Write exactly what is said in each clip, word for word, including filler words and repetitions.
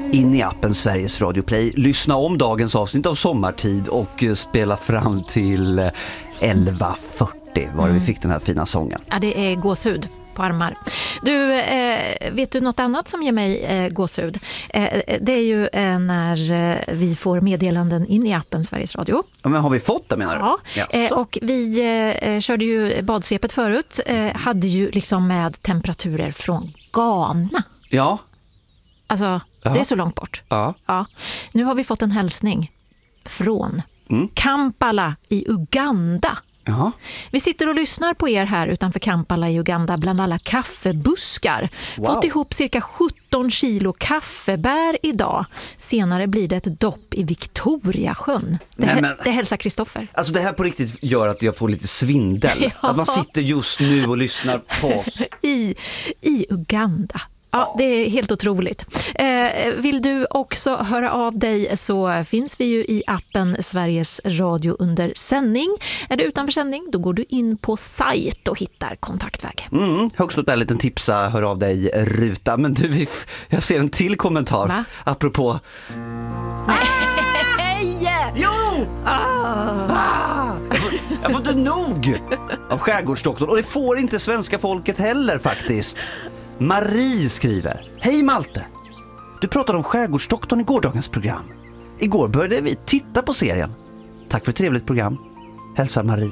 in i appen Sveriges Radio Play, lyssna om dagens avsnitt av Sommartid och spela fram till elva fyrtio var det vi fick den här fina sången. Ja, det är gåshud på armar. Du, eh, vet du något annat som ger mig eh, gåshud? Eh, det är ju eh, när eh, vi får meddelanden in i appen Sveriges Radio. Ja, men har vi fått det, menar du? Ja, eh, och vi eh, körde ju badsvepet förut, eh, hade ju liksom med temperaturer från Ghana. Ja. Alltså, ja. det är så långt bort. Ja. Ja. Nu har vi fått en hälsning från mm. Kampala i Uganda. Jaha. Vi sitter och lyssnar på er här utanför Kampala i Uganda bland alla kaffebuskar. Wow. Fått ihop cirka sjutton kilo kaffebär idag. Senare blir det ett dopp i Victoriasjön. Det, Nej, men, det hälsar Kristoffer. Alltså det här på riktigt gör att jag får lite svindel. Ja. Att man sitter just nu och lyssnar på oss. I, i Uganda. Ja, det är helt otroligt. Eh, vill du också höra av dig så finns vi ju i appen Sveriges Radio under sändning. Är du utanför sändning, då går du in på sajt och hittar kontaktväg. Mm, högst upp där en liten tipsa, hör av dig ruta. Men du, jag ser en till kommentar. Va? Apropå... Nej! Jo! Ah. Ah! Jag får inte nog av skärgårdsdoktorn. Och det får inte svenska folket heller faktiskt. Marie skriver: Hej Malte! Du pratade om skärgårdsdoktorn i gårdagens program. Igår började vi titta på serien. Tack för ett trevligt program. Hälsar Marie.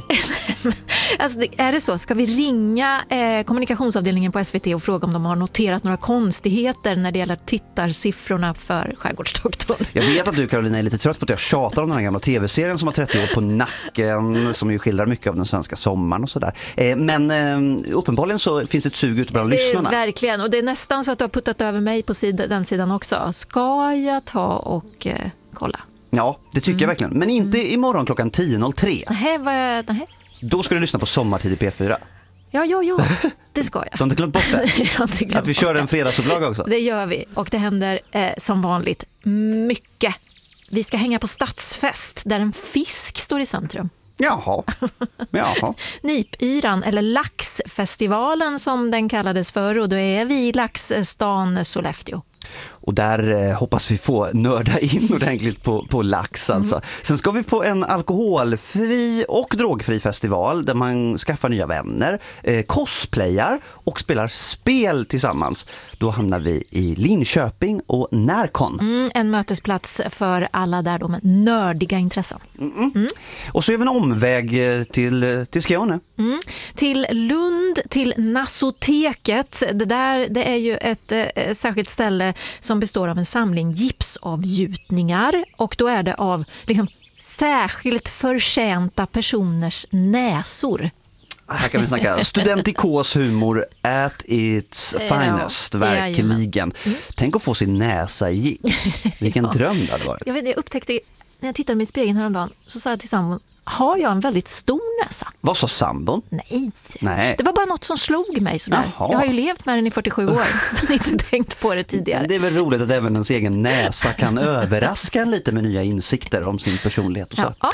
Alltså, är det så? Ska vi ringa eh, kommunikationsavdelningen på S V T och fråga om de har noterat några konstigheter när det gäller tittarsiffrorna för skärgårdsdoktorn? Jag vet att du, Carolina, är lite trött på att jag tjatar om den här gamla tv-serien som har trettio år på nacken, som ju skildrar mycket av den svenska sommaren och sådär. Eh, men eh, uppenbarligen så finns det ett sug ute bland det lyssnarna. Verkligen, och det är nästan så att du har puttat över mig på sid- den sidan också. Ska jag ta och eh, kolla? Ja, det tycker mm. jag verkligen. Men inte mm. imorgon klockan tio noll tre. Nej, vad... Nej. Då ska du lyssna på Sommartid i P fyra. Ja, ja, ja. Det ska jag. Du har inte glömt bort det? Jag har inte glömt att vi kör en fredagsupplaga också? Det gör vi. Och det händer eh, som vanligt mycket. Vi ska hänga på stadsfest där en fisk står i centrum. Jaha. Jaha. Nipyran eller laxfestivalen som den kallades för, och då är vi i laxstan Sollefteå. Och där eh, hoppas vi få nörda in ordentligt på, på lax alltså. Mm. Sen ska vi på en alkoholfri och drogfri festival där man skaffar nya vänner, eh, cosplayar och spelar spel tillsammans. Då hamnar vi i Linköping och Närkon. Mm, en mötesplats för alla där då med nördiga intressen. Mm. Mm. Och så är vi en omväg till, till Skåne. Mm. Till Lund, till Nassoteket. Det där, det är ju ett eh, särskilt ställe som består av en samling gipsavgjutningar, och då är det av liksom särskilt förtjänta personers näsor. Här kan vi snacka studentikos humor at its finest, ja, verkligen. Mm. Tänk att få sin näsa i gips. Vilken ja. dröm det hade varit. Jag, vet, jag upptäckte, när jag tittade mig i spegeln häromdagen, så sa jag till sambon: har jag en väldigt stor näsa? Vad sa sambon? Nej. Nej. Det var bara något som slog mig sådär. Jaha. Jag har ju levt med den i fyrtiosju år, men inte tänkt på det tidigare. Det är väl roligt att även ens egen näsa kan överraska en lite med nya insikter om sin personlighet och så. Ja.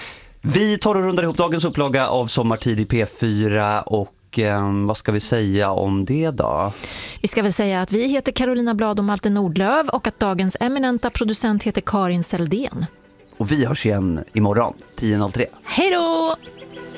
Vi tar och rundar ihop dagens upplaga av Sommartid i P fyra, och eh, vad ska vi säga om det då? Vi ska väl säga att vi heter Carolina Blad och Malte Nordlöv, och att dagens eminenta producent heter Karin Seldén. Och vi hörs igen imorgon tio noll tre. Hej då!